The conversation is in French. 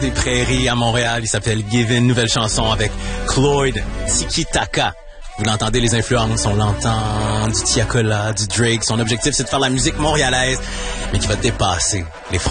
des prairies à Montréal. Il s'appelle Given, nouvelle chanson avec Cloyd Tiki-Taka. Vous l'entendez, les influences, on l'entend, du Tiakola, du Drake. Son objectif, c'est de faire la musique montréalaise, mais qui va dépasser les frontières.